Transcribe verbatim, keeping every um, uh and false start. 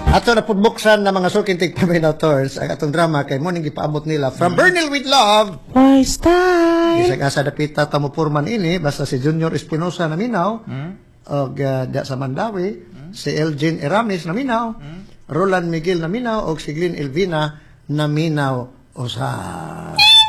Ato na pudbuksan na mga sulkintig paminators ang atong drama kay morning gipaabot nila from Burnell with Love. Why stay? Isag asa dapita tamupurman ini basta si Junior Espinosa naminaw og uh, da sa Mandawi, si Elgin Eramis naminaw, Roland Miguel naminaw og si Glyn Elvina naminaw usa.